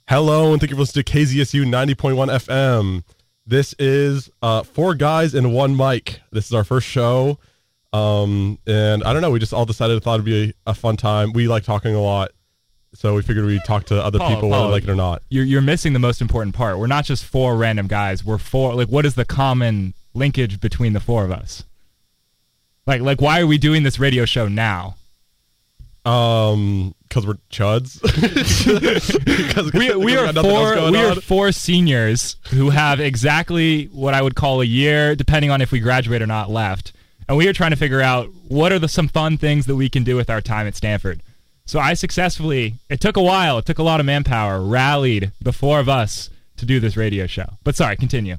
Hello, and thank you for listening to KZSU 90.1 FM. This is 4 guys and 1 mic. This is our first show, and I don't know, we just all decided thought it'd be a fun time. We like talking a lot, so we figured we'd talk to other people whether they like it or not. You're missing the most important part. We're not just 4 random guys. We're 4, like, what is the common linkage between the 4 of us? Like why are we doing this radio show now? Because we're chuds. we are 4 seniors who have exactly what I would call a year, depending on if we graduate or not, left. And we are trying to figure out what are some fun things that we can do with our time at Stanford. So I successfully, it took a while, it took a lot of manpower, rallied the 4 of us to do this radio show. But sorry, continue.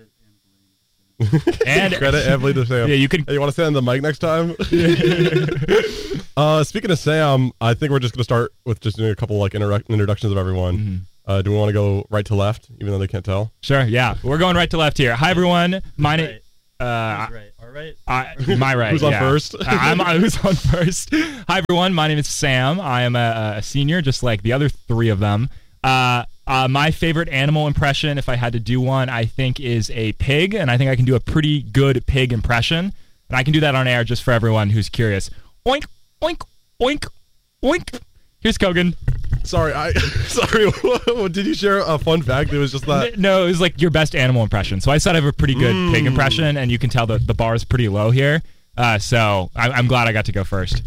And credit and blame to Sam. Yeah, you can. Hey, you want to sit on the mic next time? Speaking of Sam, I think we're just going to start with just doing a couple like introductions of everyone. Mm-hmm. Do we want to go right to left, even though they can't tell? Sure. Yeah, we're going right to left here. Hi everyone. My name. Right. All right. My right. Who's on first? Who's on first? Hi everyone. My name is Sam. I am a senior, just like the other 3 of them. My favorite animal impression, if I had to do one, I think is a pig, and I think I can do a pretty good pig impression. And I can do that on air just for everyone who's curious. Oink, oink, oink, oink. Here's Kogan. Sorry. Did you share a fun fact? It was just that. No, it was like your best animal impression. So I said I have a pretty good pig impression, and you can tell that the bar is pretty low here. So I'm glad I got to go first.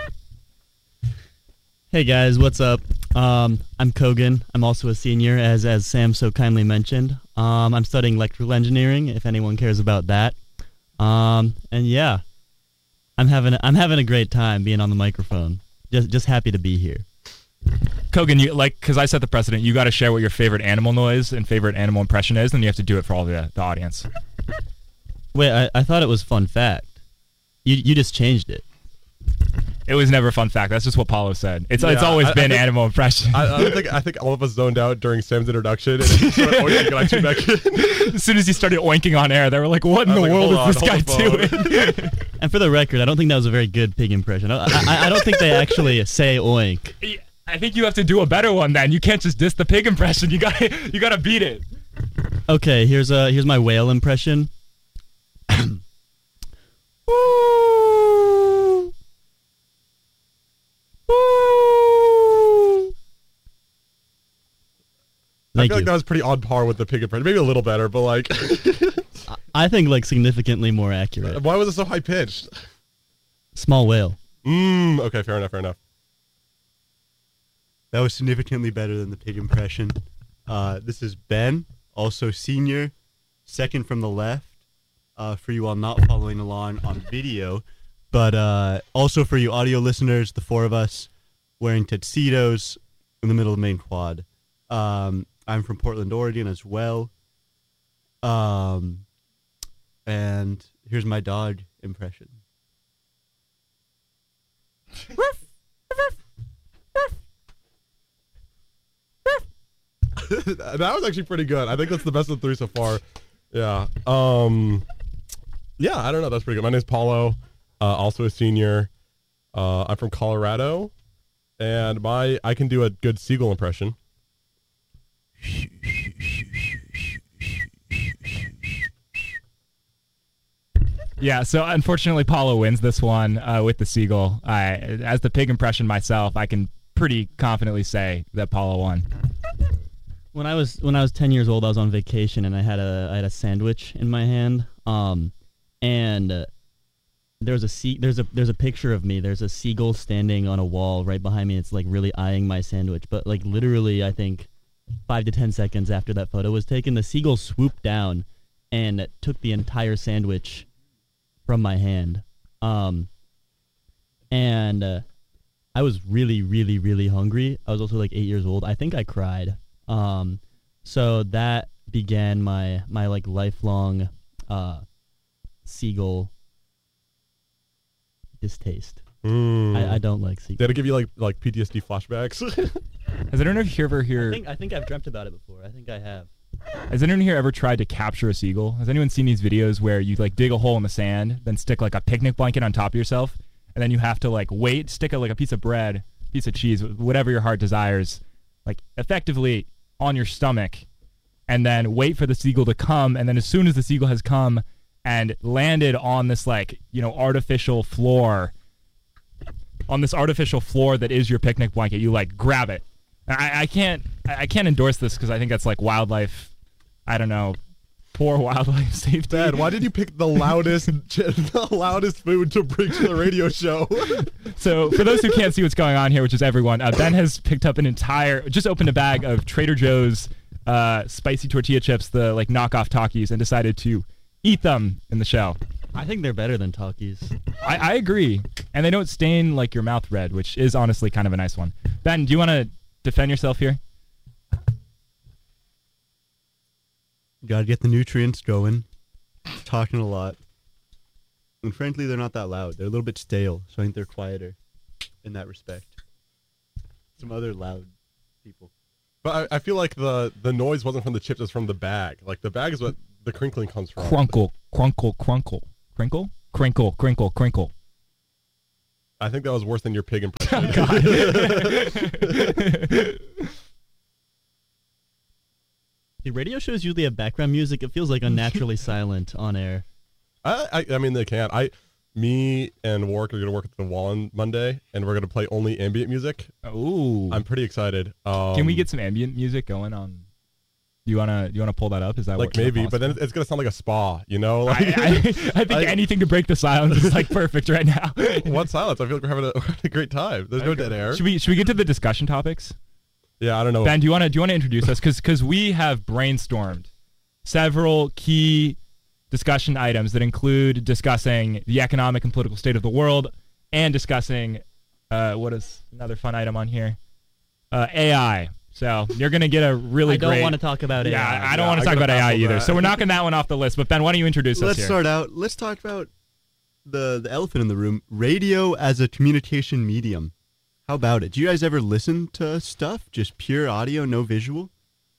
Hey guys, what's up? I'm Kogan. I'm also a senior, as Sam so kindly mentioned. I'm studying electrical engineering, if anyone cares about that. And yeah, I'm having a great time being on the microphone. Just happy to be here. Kogan, because I set the precedent, you got to share what your favorite animal noise and favorite animal impression is, and you have to do it for all the audience. Wait, I thought it was fun fact. You just changed it. It was never a fun fact. That's just what Paulo said. It's always been animal impression. I think all of us zoned out during Sam's introduction, and he started oinking, and I tuned back in. As soon as he started oinking on air, they were like, "What in the world is this guy doing?" And for the record, I don't think that was a very good pig impression. I don't think they actually say oink. I think you have to do a better one. Then you can't just diss the pig impression. You gotta beat it. Okay, here's my whale impression. I feel like that was pretty on par with the pig impression. Maybe a little better, but like... I think like significantly more accurate. Why was it so high-pitched? Small whale. Okay, fair enough. That was significantly better than the pig impression. This is Ben, also senior, second from the left, for you all not following along on video. But also for you audio listeners, the 4 of us wearing tuxedos in the middle of the main quad. I'm from Portland, Oregon as well. And here's my dog impression. That was actually pretty good. I think that's the best of the 3 so far. Yeah. Yeah, I don't know. That's pretty good. My name's Paulo, also a senior. I'm from Colorado, and I can do a good seagull impression. Yeah, so unfortunately Paulo wins this one with the seagull. As the pig impression myself, I can pretty confidently say that Paulo won. When I was 10 years old, I was on vacation and I had a sandwich in my hand. And there's a picture of me. There's a seagull standing on a wall right behind me. It's like really eyeing my sandwich. But like literally, I think 5 to 10 seconds after that photo was taken, the seagull swooped down and took the entire sandwich from my hand. And I was really, really, really hungry. I was also like 8 years old. I think I cried. So that began my like lifelong seagull distaste. I don't like seagulls. Did it give you like PTSD flashbacks? Has anyone here ever I think I've dreamt about it before. I think I have. Has anyone here ever tried to capture a seagull? Has anyone seen these videos where you like dig a hole in the sand, then stick like a picnic blanket on top of yourself, and then you have to like stick like a piece of bread, piece of cheese, whatever your heart desires, like effectively on your stomach and then wait for the seagull to come. And then as soon as the seagull has come and landed on this artificial floor, that is your picnic blanket, you grab it. I can't endorse this because I think that's wildlife. I don't know, poor wildlife safety. Dad, why did you pick the loudest food to bring to the radio show? So for those who can't see what's going on here, which is everyone, Ben has picked up just opened a bag of Trader Joe's spicy tortilla chips, the knockoff Takis, and decided to eat them in the show. I think they're better than Takis. I agree, and they don't stain your mouth red, which is honestly kind of a nice one. Ben, do you want to defend yourself here? Gotta get the nutrients going. Talking a lot. And frankly, they're not that loud. They're a little bit stale, so I think they're quieter in that respect. Some other loud people. But I feel like the noise wasn't from the chips, it's from the bag. The bag is what the crinkling comes from. Crunkle, crunkle, crunkle. Crinkle? Crinkle, crinkle, crinkle. I think that was worse than your pig impression. Oh, God. The radio shows usually have background music. It feels unnaturally silent on air. I mean, they can. Me and Warwick are going to work at the wall on Monday, and we're going to play only ambient music. Ooh. I'm pretty excited. Can we get some ambient music going on? You wanna pull that up? Is that maybe? But then it's going to sound like a spa, you know? I think anything to break the silence is perfect right now. What silence? I feel like we're having a great time. There's no dead air. Should we get to the discussion topics? Yeah, I don't know. Ben, do you want to introduce us? Because we have brainstormed several key discussion items that include discussing the economic and political state of the world and discussing what is another fun item on here? AI. So you're going to get a really great... I don't want to talk about AI. Yeah, I don't want to talk about AI either. So we're knocking that one off the list. But Ben, why don't you introduce us Let's here? start out. Let's talk about the elephant in the room. Radio as a communication medium. How about it? Do you guys ever listen to stuff? Just pure audio, no visual?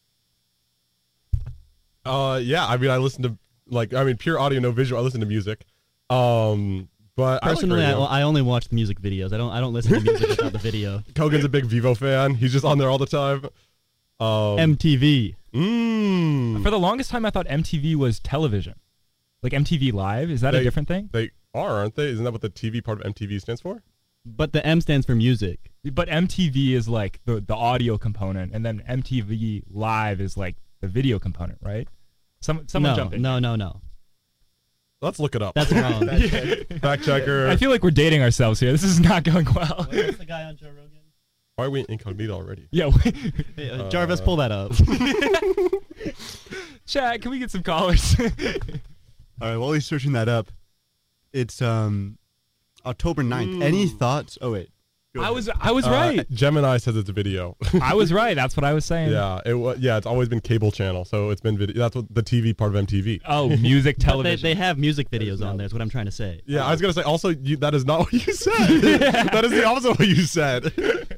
Yeah, I mean, I listen to pure audio, no visual. I listen to music. But personally, I, I only watch the music videos. I don't listen to music without the video. Kogan's a big Vivo fan. He's just on there all the time. MTV. For the longest time, I thought MTV was television. MTV Live? Is that a different thing? They are, aren't they? Isn't that what the TV part of MTV stands for? But the M stands for music. But MTV is the audio component, and then MTV Live is the video component, right? Someone jump in. No. Let's look it up. That's wrong. Fact checker. I feel like we're dating ourselves here. This is not going well. What's the guy on Joe Rogan? Why are we incognito already? Yeah. Hey, Jarvis, pull that up. Chat, can we get some callers? All right, while he's searching that up, it's October 9th. Any thoughts? Oh, wait. I was right. Gemini says it's a video. I was right. That's what I was saying. Yeah, it's always been cable channel, so it's been video. That's what the TV part of MTV. Oh, music television. They have music videos on there. Is what I'm trying to say. Yeah, I was gonna say. Also, that is not what you said. That is the opposite of what you said.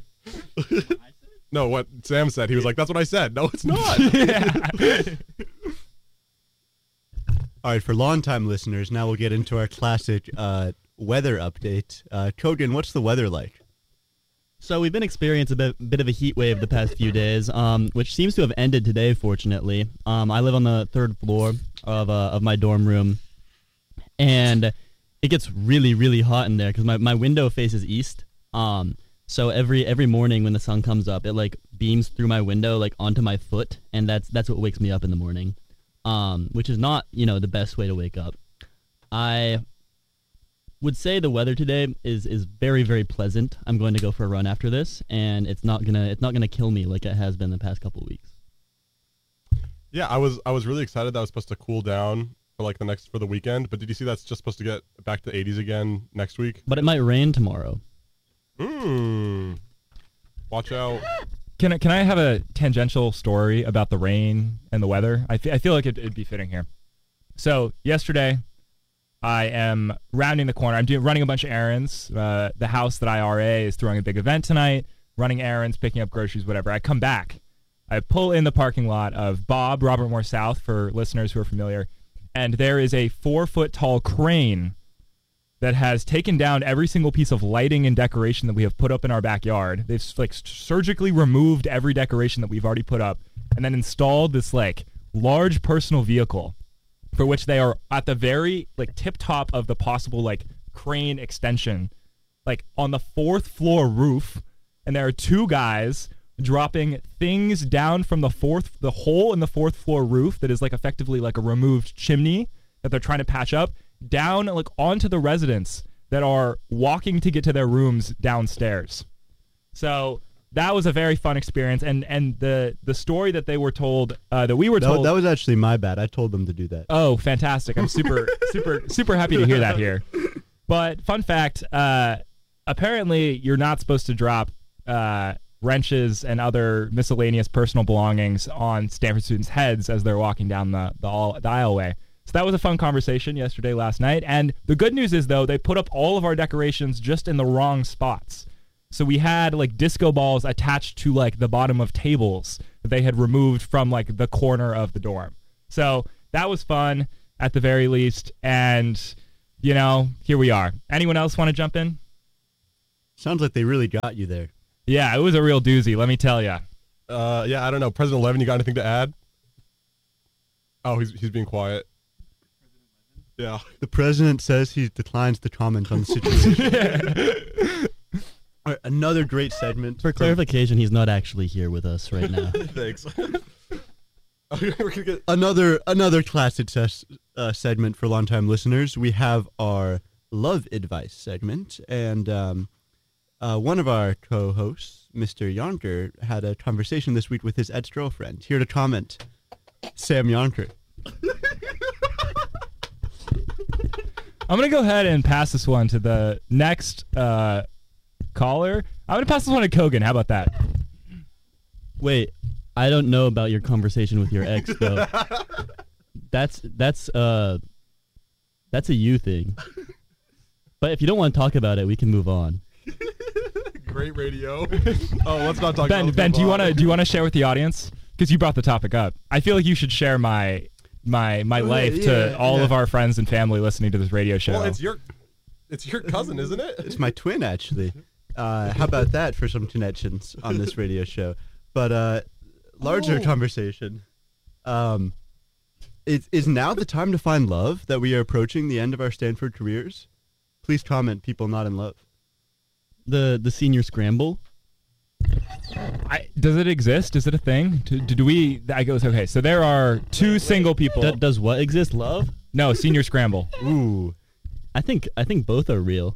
No, what Sam said. He was like, "That's what I said." No, it's not. All right, for long-time listeners, now we'll get into our classic weather update. Kogan, what's the weather like? So we've been experiencing a bit of a heat wave the past few days, which seems to have ended today, fortunately. I live on the 3rd floor of my dorm room, and it gets really, really hot in there because my window faces east. So every morning when the sun comes up, it beams through my window onto my foot, and that's what wakes me up in the morning, which is not the best way to wake up. I would say the weather today is very, very pleasant. I'm going to go for a run after this, and it's not gonna kill me like it has been the past couple of weeks. Yeah, I was really excited that I was supposed to cool down for for the weekend. But did you see that's just supposed to get back to the 80s again next week? But it might rain tomorrow. Watch out. Can I have a tangential story about the rain and the weather? I feel like it'd be fitting here. So yesterday, I am rounding the corner. I'm running a bunch of errands. The house that I RA is throwing a big event tonight, running errands, picking up groceries, whatever. I come back. I pull in the parking lot of Bob, Robert Moore South, for listeners who are familiar, and there is a 4-foot-tall crane that has taken down every single piece of lighting and decoration that we have put up in our backyard. They've surgically removed every decoration that we've already put up and then installed this like large personal vehicle for which they are at the very like tip top of the possible like crane extension, like on the 4th floor roof, and there are 2 guys dropping things down from the hole in the 4th floor roof that is like effectively like a removed chimney that they're trying to patch up down like onto the residents that are walking to get to their rooms downstairs. So that was a very fun experience, and the story that they were told, that we were told, that was actually my bad. I told them to do that. Oh, fantastic! I'm super happy to hear that here. But fun fact, apparently you're not supposed to drop wrenches and other miscellaneous personal belongings on Stanford students' heads as they're walking down the aisleway. So that was a fun conversation last night. And the good news is, though, they put up all of our decorations just in the wrong spots. So we had like disco balls attached to like the bottom of tables that they had removed from like the corner of the dorm. So that was fun at the very least. And, you know, here we are. Anyone else want to jump in? Sounds like they really got you there. Yeah, it was a real doozy, let me tell you. Yeah, I don't know. President Levin, you got anything to add? Oh, he's being quiet. Yeah. The president says he declines to comment on the situation. All right, another great segment. For clarification, he's not actually here with us right now. Thanks. We're gonna get Another classic segment for longtime listeners. We have our love advice segment, and one of our co-hosts, Mr. Yonker, had a conversation this week with his ex-girlfriend. Here to comment, Sam Yonker. I'm going to go ahead and pass this one to the next caller. I'm going to pass this one to Kogan. How about that? Wait, I don't know about your conversation with your ex, though. That's a you thing. But if you don't want to talk about it, we can move on. great radio. Oh, let's not talk about Ben, do you want to share with the audience? Because you brought the topic up. I feel like you should share my life to all of our friends and family listening to this radio show. Well, it's your cousin, isn't it? It's my twin, actually. How about that for some connections on this radio show? But larger conversation. Is now the time to find love that we are approaching the end of our Stanford careers? Please comment, people not in love. The senior scramble. Does it exist? Is it a thing? Do we? I goes okay. So there are 2 single people. Does what exist? Love? No, senior scramble. Ooh, I think both are real.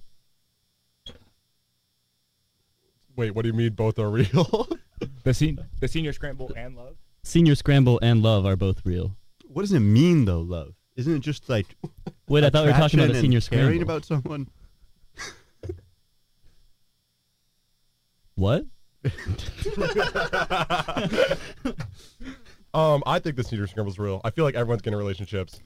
Wait, what do you mean both are real? The senior scramble and love. Senior scramble and love are both real. what does it mean though? Love? Isn't it just like? Wait, I thought we were talking about the attraction senior and caring scramble. about someone. What? I think the senior scramble is real. I feel like everyone's getting relationships.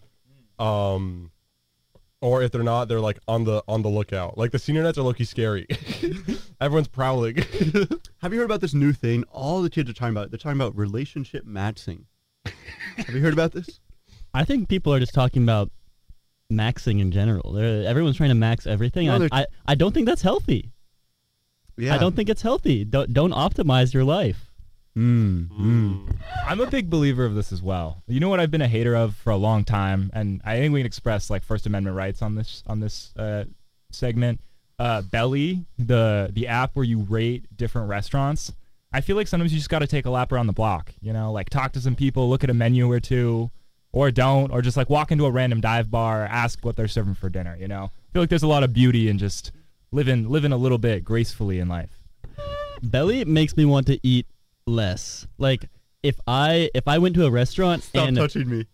Or if they're not, they're like on the lookout. Like the senior nets are low-key scary. Everyone's prowling. Have you heard about this new thing? All the kids are talking about it. They're talking about relationship matching. Have you heard about this? I think people are just talking about maxing in general. Everyone's trying to max everything. No, I don't think that's healthy. Yeah. I don't think it's healthy. Don't optimize your life. I'm a big believer of this as well. You know what I've been a hater of for a long time, and I think we can express like First Amendment rights on this segment. Belly, the app where you rate different restaurants. I feel like sometimes you just got to take a lap around the block. You know, like talk to some people, look at a menu or two, or don't, or just like walk into a random dive bar, ask what they're serving for dinner. You know, I feel like there's a lot of beauty in just living a little bit gracefully in life. Belly makes me want to eat less. Like if I went to a restaurant Stop and touching me.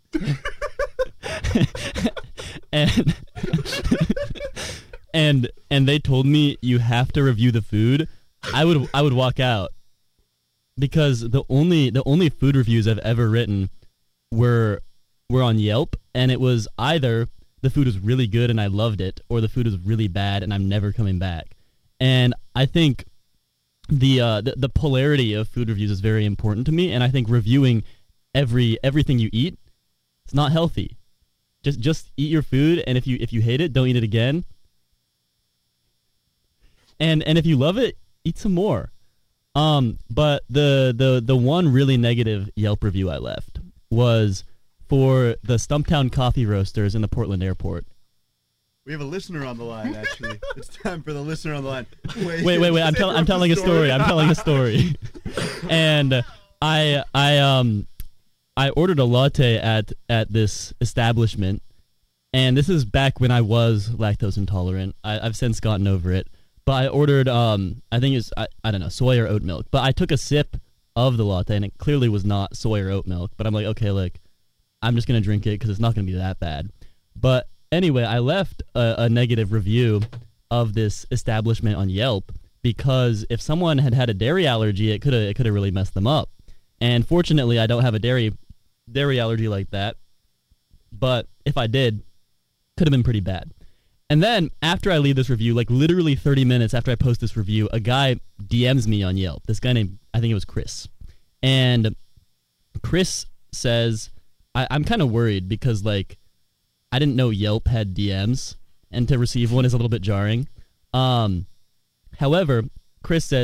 and they told me you have to review the food, I would walk out, because the only food reviews I've ever written were on Yelp, and it was either the food was really good and I loved it, or the food was really bad and I'm never coming back. And I think the polarity of food reviews is very important to me, and I think reviewing everything you eat, it's not healthy. Just eat your food, and if you hate it, don't eat it again. And if you love it, eat some more. But the one really negative Yelp review I left was for the Stumptown Coffee Roasters in the Portland airport. We have a listener on the line, actually. It's time for the listener on the line. Wait. I'm telling a story. I'm telling a story. And I ordered a latte at this establishment, and this is back when I was lactose intolerant. I've since gotten over it. But I ordered, I think it's, I don't know, soy or oat milk. But I took a sip of the latte, and it clearly was not soy or oat milk. But I'm like, okay, look, I'm just going to drink it because it's not going to be that bad. But anyway, I left a negative review of this establishment on Yelp because if someone had had a dairy allergy, it could have really messed them up. And fortunately, I don't have a dairy allergy like that. But if I did, could have been pretty bad. And then after I leave this review, like literally 30 minutes after I post this review, a guy DMs me on Yelp. This guy named, I think it was Chris. And Chris says, I'm kind of worried because like I didn't know Yelp had DMs, and to receive one is a little bit jarring. However, Chris says,